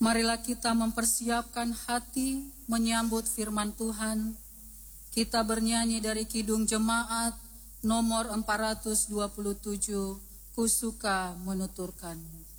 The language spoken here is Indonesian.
Marilah kita mempersiapkan hati menyambut firman Tuhan. Kita bernyanyi dari Kidung Jemaat nomor 427, Ku Suka Menuturkan.